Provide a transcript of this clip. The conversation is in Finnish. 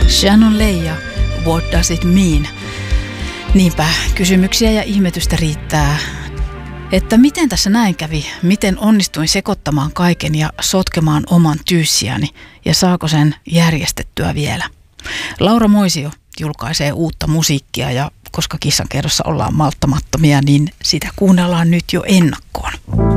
Shannon Leija, What Does It Mean? Niinpä, kysymyksiä ja ihmetystä riittää. Että miten tässä näin kävi, miten onnistuin sekoittamaan kaiken ja sotkemaan oman tyyssiäni ja saako sen järjestettyä vielä. Laura Moisio julkaisee uutta musiikkia ja koska Kissankerrossa ollaan malttamattomia, niin sitä kuunnellaan nyt jo ennakkoon.